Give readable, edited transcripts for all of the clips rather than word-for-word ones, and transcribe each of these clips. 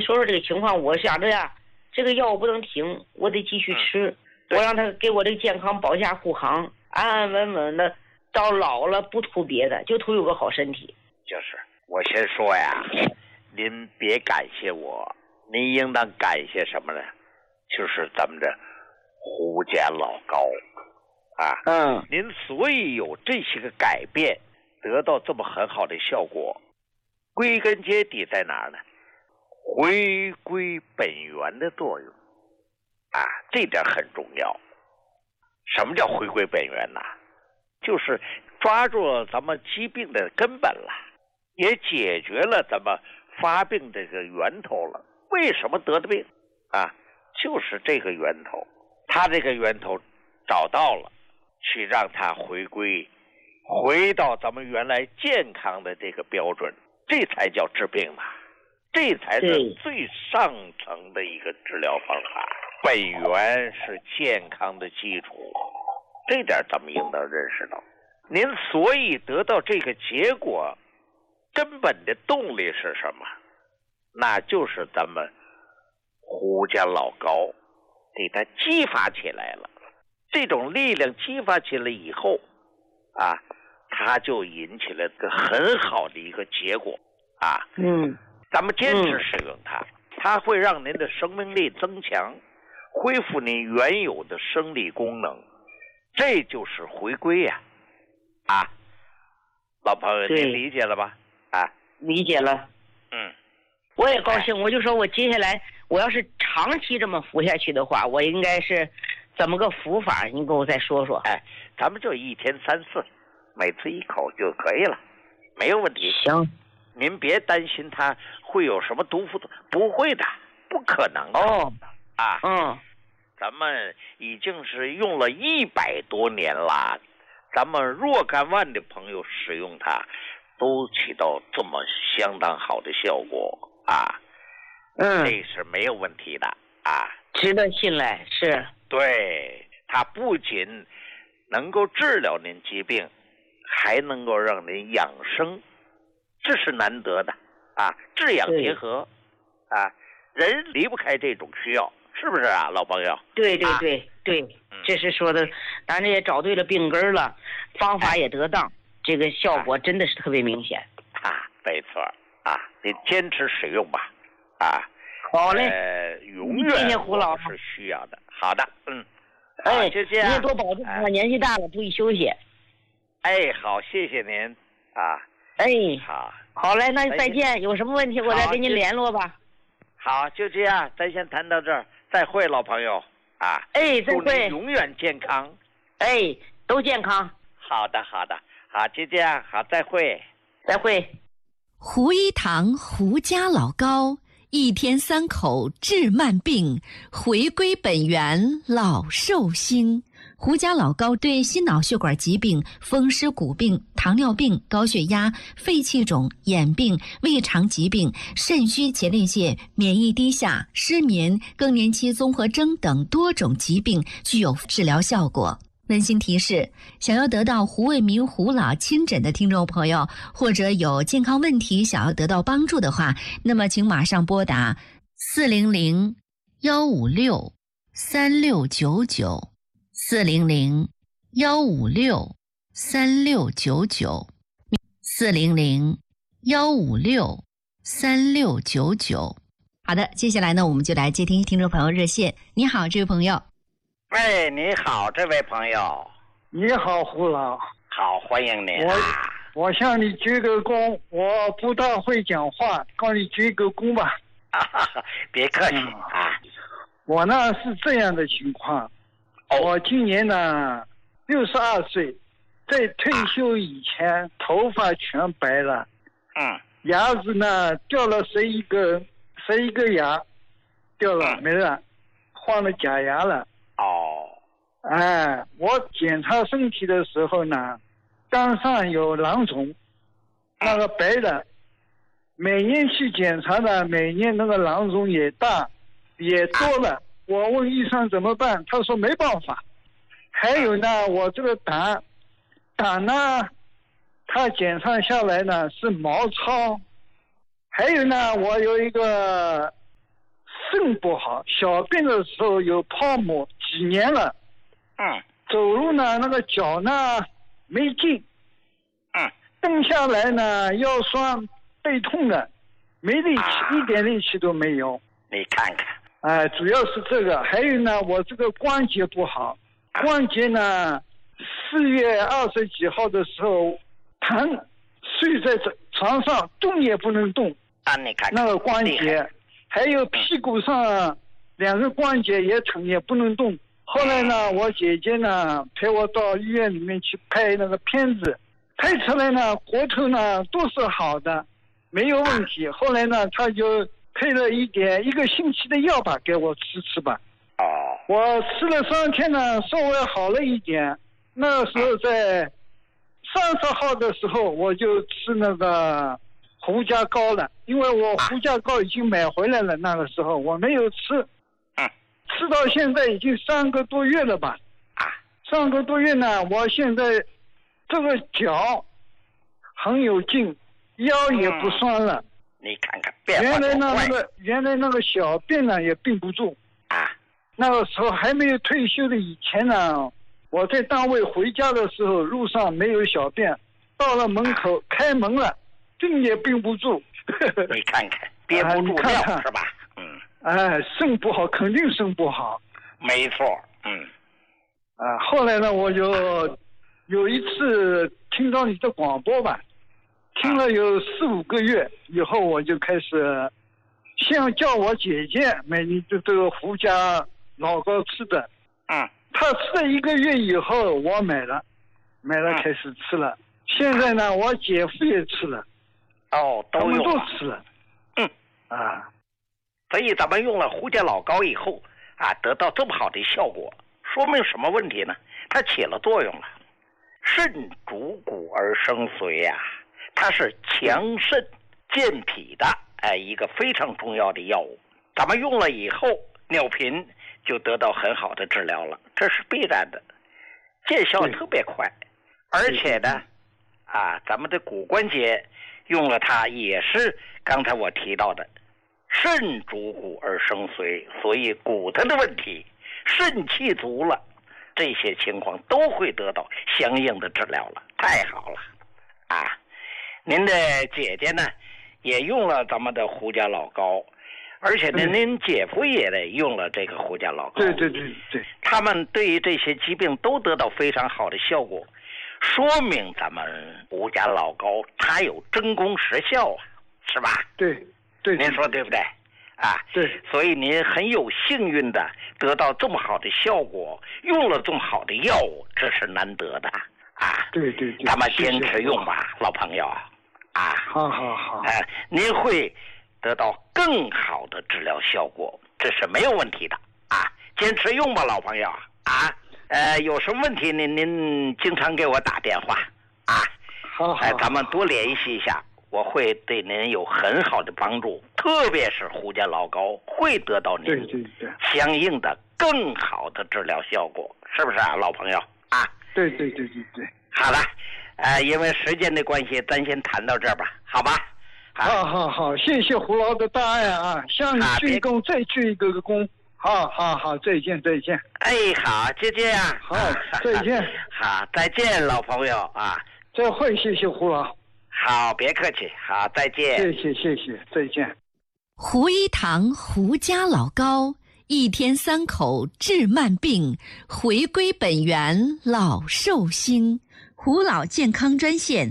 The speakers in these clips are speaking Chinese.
说说这个情况。我想着呀，这个药不能停，我得继续吃。我让他给我这个健康保驾护航，安安稳稳的到老了，不图别的，就图有个好身体。 就是我先说呀，您别感谢我，您应当感谢什么呢？就是咱们的胡家老高啊。您所以有这些个改变，得到这么很好的效果，归根结底在哪儿呢？回归本源的作用啊，这点很重要。什么叫回归本源呢？就是抓住了咱们疾病的根本了，也解决了咱们发病这个源头了。为什么得的病啊？就是这个源头，他这个源头找到了，去让他回到咱们原来健康的这个标准，这才叫治病嘛，这才是最上层的一个治疗方法。本源是健康的基础，这点咱们应当认识到。您所以得到这个结果，根本的动力是什么？那就是咱们胡家老高给他激发起来了。这种力量激发起来以后啊，他就引起了个很好的一个结果啊。咱们坚持使用它，它会让您的生命力增强，恢复您原有的生理功能，这就是回归呀！啊，老朋友，您理解了吧？啊， 理解了。我也高兴。我就说我接下来我要是长期这么服下去的话，我应该是怎么个服法？您给我再说说。 咱们就1天3次，每次1口就可以了，没有问题。 行， 您别担心它会有什么毒副作用，不会的，不可能的。咱们已经是用了100多年了，咱们若干万的朋友使用它，都起到这么相当好的效果啊。这是没有问题的啊， 值得信赖。是， 对，它不仅能够治疗您疾病，还能够让您养生，这是难得的啊，治养结合啊，人离不开这种需要，是不是啊，老朋友？ 对，这是说的，咱这也找对了病根了，方法也得当，这个效果真的是特别明显没错啊，你坚持使用吧啊。 好嘞， 永远谢谢胡老是需要的。好的， 就这样。您也多保重啊，年纪大了注意休息。 好，谢谢您啊。 好嘞，那再见。有什么问题我再跟您联络吧。 好，就这样，咱先谈到这儿，再会，老朋友啊。 再会。 祝您永远健康。 都健康。 好的，好，就这样，好，再会。 再会。 胡一堂胡家老高，1天3口治慢病，回归本源老寿星。胡家老高对心脑血管疾病、风湿骨病、糖尿病、高血压、肺气肿、眼病、胃肠疾病、肾虚前列腺、免疫低下、失眠、更年期综合征等多种疾病具有治疗效果。温馨提示：想要得到胡卫民胡老亲诊的听众朋友，或者有健康问题想要得到帮助的话，那么请马上拨打400-156-3699 400-156-3699 400-156-3699。好的，接下来呢，我们就来接听听众朋友热线。你好，这位朋友。 你好，这位朋友。 你好，胡老。 好，欢迎您。 我向你鞠个躬，我不大会讲话，告你鞠个躬吧。 别客气我呢是这样的情况，我今年呢62岁，在退休以前头发全白了，牙子呢掉了11个牙，掉了没了，换了假牙了。我检查身体的时候呢，肝上有囊肿，那个白的，每年去检查呢，每年那个囊肿也大也多了。我问医生怎么办，他说没办法。还有呢，我这个胆呢，他检查下来呢是毛糙。还有呢，我有一个肾不好，小便的时候有泡沫，几年了。走路呢，那个脚呢没劲。蹬下来呢腰酸背痛的，没力气，一点力气都没有。 你看看。 主要是这个，还有呢，我这个关节不好，关节呢4月20几号的时候疼，睡在床上动也不能动。 你看看那个关节，还有屁股上2个关节也疼，也不能动。后来呢，我姐姐呢陪我到医院里面去拍那个片子，拍出来呢骨头呢都是好的，没有问题。后来呢，他就配了1个星期的药吧给我吃吧。我吃了3天呢，稍微好了一点。那时候在30号的时候，我就吃那个胡家膏了，因为我胡家膏已经买回来了，那个时候我没有吃。吃到现在已经3个多月了吧。3个多月呢，我现在这个脚很有劲，腰也不酸了。 你看看变化多快。 原来那个小便呢也并不住。那个时候还没有退休的以前呢，我在单位回家的时候路上没有小便，到了门口开门了，并也并不住。 你看看憋不住尿是吧？ 肾不好，肯定肾不好。 没错。 后来呢，我就有一次听到你的广播吧，听了有4、5个月以后，我就开始先叫我姐姐买你的这个胡家老膏吃的。她吃了1个月以后，我买了开始吃了。现在呢，我姐夫也吃了。他们都吃了。 所以咱们用了胡家老膏以后得到这么好的效果，说明什么问题呢？它起了作用了。肾主骨而生髓它是强肾健脾的一个非常重要的药物。咱们用了以后，尿频就得到很好的治疗了，这是必然的，见效特别快。而且呢咱们的骨关节用了它，也是刚才我提到的肾主骨而生髓，所以骨头的问题，肾气足了，这些情况都会得到相应的治疗了。太好了您的姐姐呢也用了咱们的胡家老膏，而且呢您姐夫也用了这个胡家老膏。 对， 他们对于这些疾病都得到非常好的效果，说明咱们胡家老膏它有真功实效是吧？ 对， 您说对不对？ 对。 所以您很有幸运的得到这么好的效果，用了这么好的药物，这是难得的对， 咱们坚持用吧，老朋友好。 您会得到更好的治疗效果，这是没有问题的坚持用吧，老朋友有什么问题您经常给我打电话好， 咱们多联系一下，我会对您有很好的帮助，特别是胡家老膏会得到您相应的更好的治疗效果，是不是老朋友对。 好了因为时间的关系，咱先谈到这儿吧，好吧？ 好，谢谢胡老的大爱向你鞠躬，再鞠一个躬。好，再见。 好，就这样。 好，再见。 好，再见，老朋友再会，谢谢胡老。 好，别客气。好，再见。 谢谢，再见。 胡一堂胡家老膏，1天3口治慢病，回归本源老寿星。胡老健康专线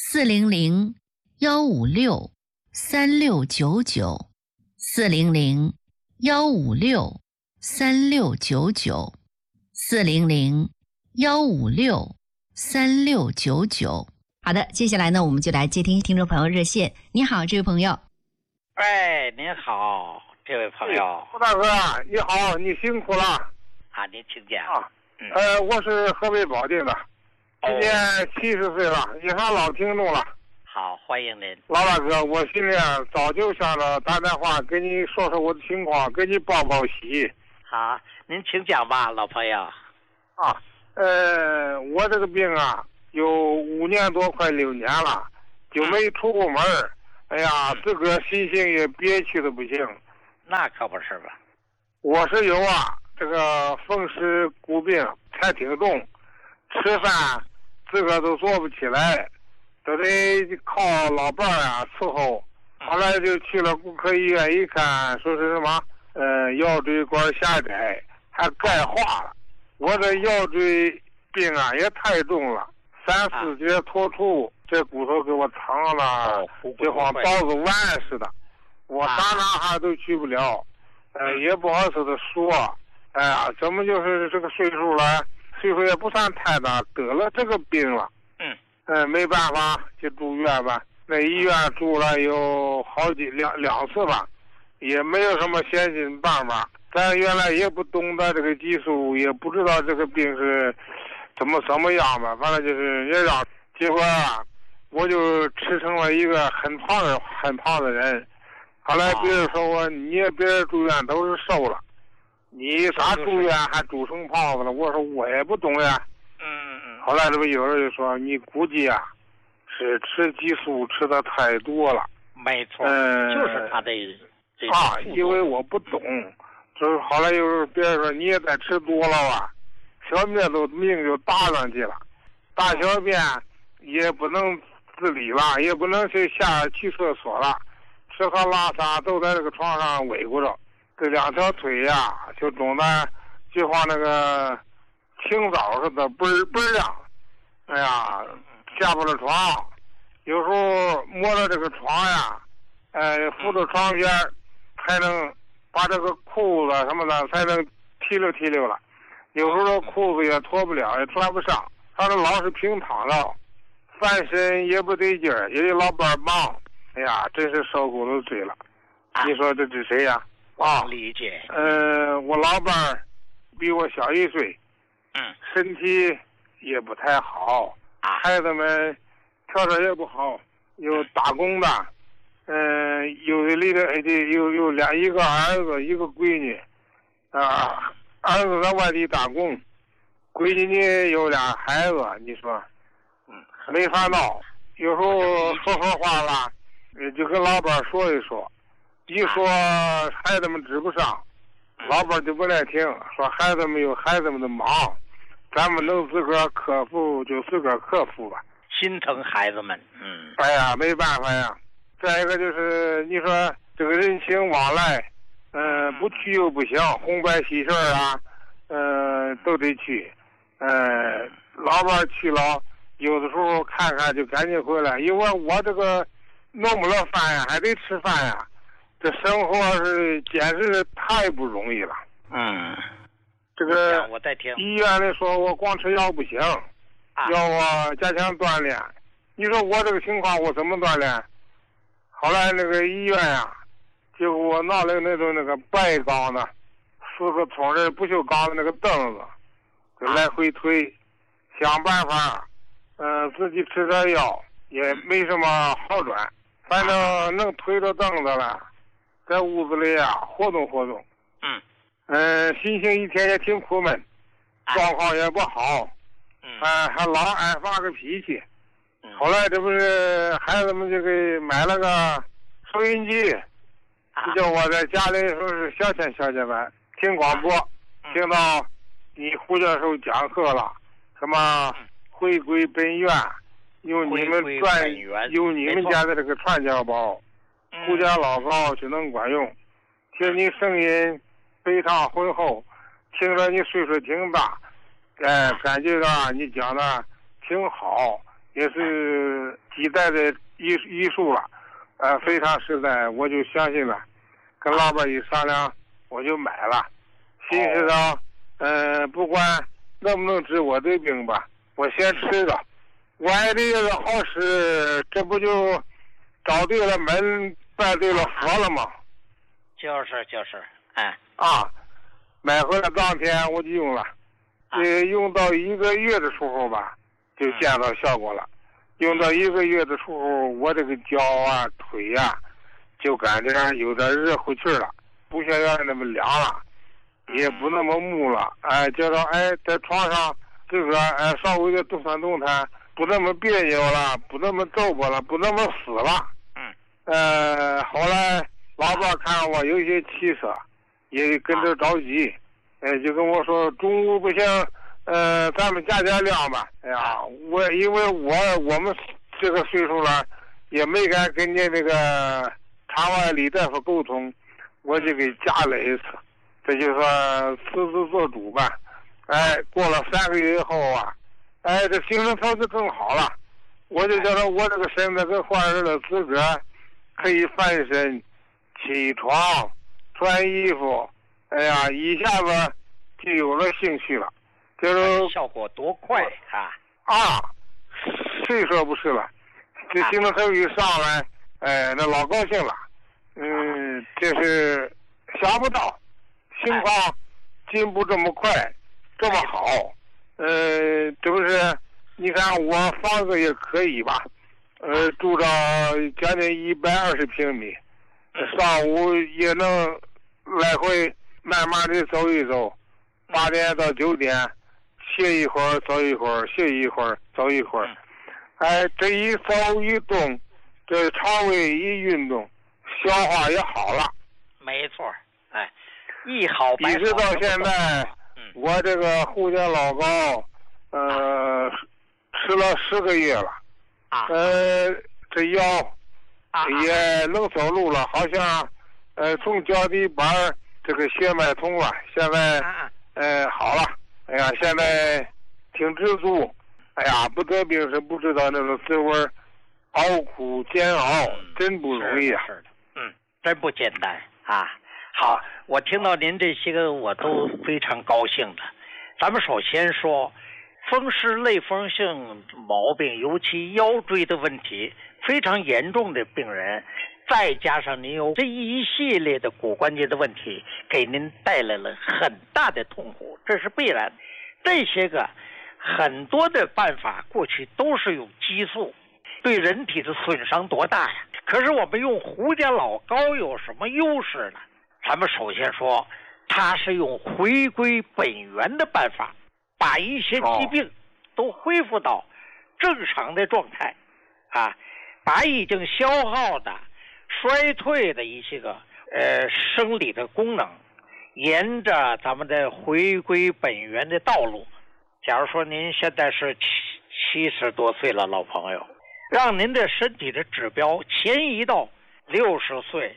400-156-3699，400-156-3699。好的，接下来呢，我们就来接听众朋友热线。你好，这位朋友。 您好，这位朋友。 胡大哥，你好，你辛苦了。 您请讲。 我是河北保定的，今年70岁了，也算老听众了。 好，欢迎您。 老大哥，我心里早就想着打电话跟你说说我的情况，跟你报报喜。 好，您请讲吧，老朋友。 我这个病有5年多，快6年了，就没出过门。哎呀，这个心情也憋屈的不行。 那可不是吧？ 我是有啊，这个风湿骨病才挺重，吃饭自个都做不起来，都得靠老伴儿啊伺候。后来就去了骨科医院一看，说是什么腰椎管狭窄，还钙化了。我这腰椎病啊也太重了，3、4节脱出，这骨头给我藏了，就像刀子剜似的。我哪哈都去不了，也不好意思的说，哎呀，怎么就是这个岁数了，岁数也不算太大，得了这个病了。没办法，就住院吧。那医院住了有两次吧，也没有什么先进办法。咱原来也不懂得这个技术，也不知道这个病是怎么样吧，反正就是也让，结果啊，我就吃成了一个很胖的人。后来别人说我，你别人住院都是瘦了，你咋住院还住成胖子了？我说我也不懂呀。后来这不有人就说，你估计啊是吃激素吃的太多了。 没错，就是他的因为我不懂，就是后来又别人说你也在吃多了吧，小便命就搭上去了，大小便也不能自理了，也不能去厕所了，吃喝拉撒都在这个床上围裹着，这2条腿呀就肿的就像那个清早似的倍儿亮。哎呀，下不了床，有时候摸着这个床呀，扶着床边才能把这个裤子什么的才能提溜了。有时候裤子也脱不了，也穿不上，他这老是平躺着，翻身也不得劲儿，也得老伴忙。哎呀，真是受骨头罪了。你说这是谁呀？ 理解。 我老伴儿比我小1岁，身体也不太好，孩子们条件也不好，有打工的，有的离的有一个儿子一个闺女，儿子在外地打工，闺女呢有2孩子，你说，没法闹。有时候说话了，就跟老板说一说，一说孩子们指不上，老板就不耐听，说孩子们有孩子们的忙。咱们能自个儿克服就自个儿克服吧， 心疼孩子们。 哎呀，没办法呀。再一个就是你说这个人情往来，不去又不行，红白喜事啊，都得去。老伴去了，有的时候看看就赶紧回来，因为我这个弄不了饭呀，还得吃饭呀，这生活是简直是太不容易了。这个医院里说我光吃药不行，要我加强锻炼。你说我这个情况我怎么锻炼？后来那个医院呀，就给我拿了那种那个白钢的4个冲人不锈钢的那个凳子，就来回推，想办法，自己吃点药也没什么好转，反正能推着凳子了，在屋子里啊活动活动。心情一天也挺苦闷，状况也不好，还老爱发个脾气。后来这不是孩子们就给买了个收音机，就叫我在家里说是消遣吧，听广播，听到你胡教授讲课了，什么回归本源，用你们家的这个传家宝，胡家老高就能管用。听你声音非常浑厚，听着你岁数挺大，感觉到你讲的挺好，也是几代的医术了，非常实在，我就相信了。跟老板一商量，我就买了，心思到，不管能不能治我的病吧，我先吃着，万一这个好使，这不就找对了门，拜对了佛了吗？ 就是， 买回来当天我就用了，用到1个月的时候吧，就见到效果了。用到1个月的时候，我这个脚啊、腿呀，就感觉有点热乎气了，不像原来那么凉了，也不那么木了。觉得在床上自个稍微的动弹动弹，不那么别扭了，不那么皱巴了，不那么死了。后来老伴看我有些起色，也跟着着急，就跟我说中午不行，咱们加点量吧。哎呀，因为我们这个岁数了，也没敢跟你那个厂外李大夫沟通，我就给加了一次，这就算自作做主吧。过了3个月以后啊，这精神头就更好了。我就觉得我这个身子跟换人的资格，可以翻身、起床、穿衣服，哎呀，一下子就有了兴趣了，就是效果多快啊！谁说不是了？这精神头一上来，那老高兴了。这是想不到，情况进步这么快，这么好。这不是？你看我房子也可以吧，住到将近120平米，上午也能来回慢慢的走一走，8点到9点，歇一会儿走一会儿，歇一会儿走一会儿，这一走一动，这肠胃一运动，消化也好了。 没错，一好一直到现在，我这个胡家老高，吃了10个月了，这腰也能走路了，好像从脚底板这个血脉通了，现在好了，哎呀，现在挺知足，哎呀，不得病是不知道那种滋味，熬苦煎熬真不容易啊， 是的，真不简单啊。好，我听到您这些个我都非常高兴的。咱们首先说风湿类风性毛病，尤其腰椎的问题非常严重的病人，再加上您有这一系列的骨关节的问题，给您带来了很大的痛苦，这是必然。这些个很多的办法过去都是用激素，对人体的损伤多大呀？可是我们用胡家老高有什么优势呢？咱们首先说，它是用回归本源的办法，把一些疾病都恢复到正常的状态，把已经消耗的、衰退的一些个生理的功能，沿着咱们的回归本源的道路。假如说您现在是70多岁了，老朋友，让您的身体的指标前移到60岁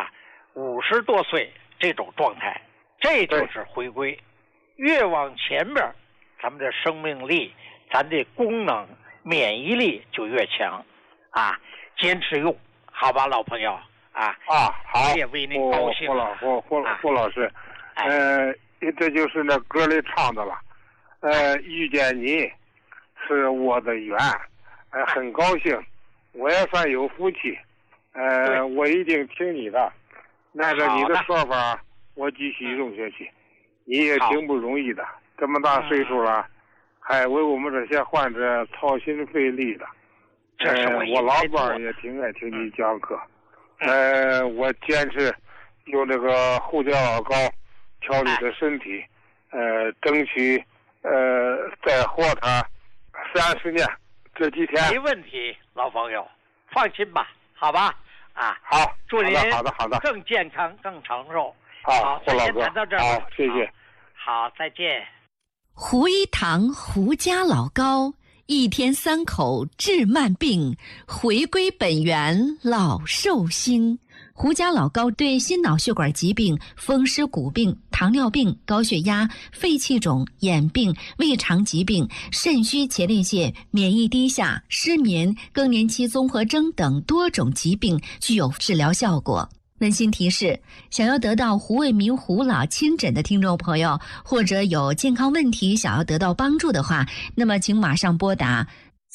50多岁这种状态，这就是回归。越往前边，咱们的生命力、咱的功能、免疫力就越强坚持用，好吧，老朋友好， 我也为您高兴。 胡老师，这就是那歌里唱的了。遇见你是我的缘，很高兴，我也算有福气。我一定听你的。按照你的说法，我继续用下去。你也挺不容易的，这么大岁数了，还为我们这些患者操心费力的。我老伴也挺爱听你讲课。我坚持用这个胡家老高调理的身体，争取再活他30年。这几天没问题，老朋友，放心吧，好吧。 好， 祝您好的， 更健康、更长寿。 好，胡老哥， 先谈到这儿。 好，谢谢。 好，再见。 胡一堂胡家老高，1天3口治慢病，回归本源老寿星。胡家老高对心脑血管疾病、风湿骨病、糖尿病、高血压、肺气肿、眼病、胃肠疾病、肾虚前列腺、免疫低下、失眠、更年期综合征等多种疾病具有治疗效果。温馨提示：想要得到胡卫民胡老亲诊的听众朋友，或者有健康问题想要得到帮助的话，那么请马上拨打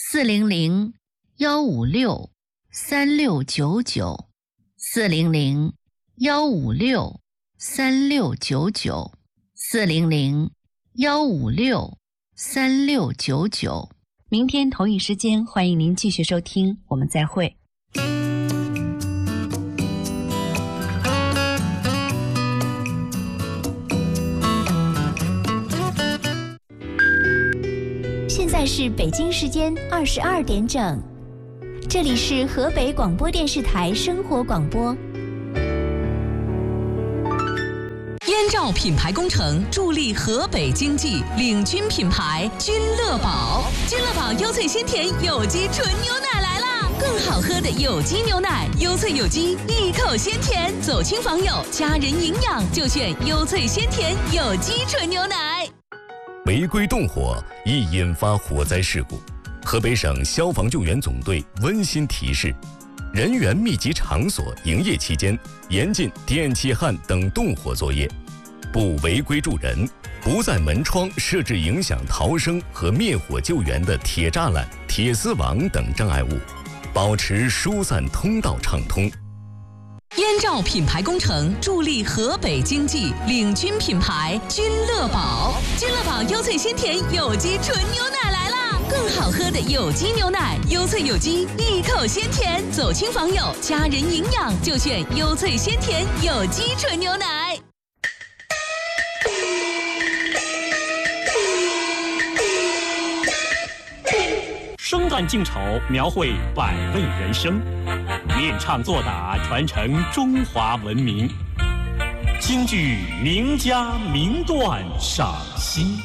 400-156-3699。400-156-3699 400-156-3699。明天同一时间，欢迎您继续收听，我们再会。 现在是北京时间22点整，这里是河北广播电视台生活广播。 燕赵品牌工程助力河北经济，领军品牌君乐宝。君乐宝优萃鲜甜有机纯牛奶来啦！更好喝的有机牛奶，优萃有机，一口鲜甜，走亲访友，家人营养就选优萃鲜甜有机纯牛奶。 违规动火易引发火灾事故，河北省消防救援总队温馨提示：人员密集场所营业期间，严禁电气焊等动火作业，不违规助人，不在门窗设置影响逃生和灭火救援的铁栅栏、铁丝网等障碍物，保持疏散通道畅通。 燕赵品牌工程助力河北经济，领军品牌君乐宝。君乐宝优萃鲜甜有机纯牛奶来啦！更好喝的有机牛奶，优萃有机，一口鲜甜，走亲访友，家人营养就选优萃鲜甜有机纯牛奶。 生旦净丑，描绘百味人生，练唱作打，传承中华文明。京剧名家名段赏析。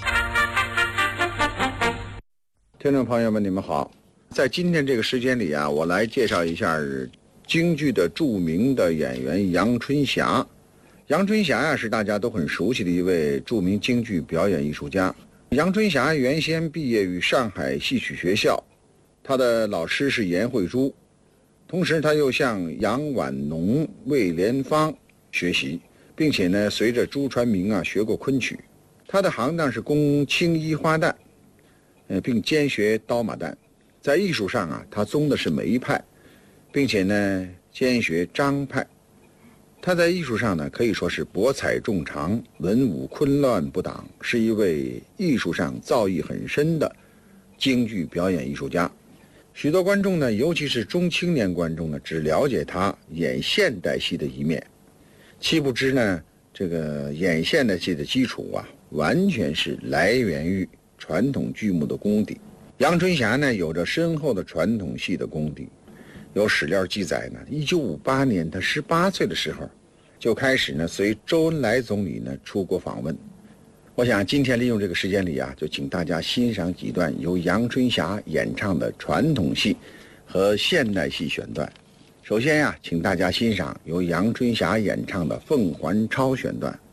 听众朋友们，你们好，在今天这个时间里啊，我来介绍一下京剧的著名的演员杨春霞。杨春霞呀，是大家都很熟悉的一位著名京剧表演艺术家。杨春霞原先毕业于上海戏曲学校，他的老师是严慧珠，同时他又向杨婉农、魏莲芳学习，并且呢，随着朱传明啊学过昆曲。他的行当是攻青衣花旦，并兼学刀马旦。在艺术上啊，他宗的是梅派，并且呢兼学张派。他在艺术上呢可以说是博采众长，文武昆乱不挡，是一位艺术上造诣很深的京剧表演艺术家。许多观众呢，尤其是中青年观众呢，只了解他演现代戏的一面，岂不知呢，这个演现代戏的基础啊，完全是来源于传统剧目的功底。杨春霞呢，有着深厚的传统戏的功底。有史料记载呢，1958年他18岁的时候，就开始呢随周恩来总理呢出国访问。我想今天利用这个时间里啊，就请大家欣赏几段由杨春霞演唱的传统戏和现代戏选段。首先呀，请大家欣赏由杨春霞演唱的《凤还超》选段。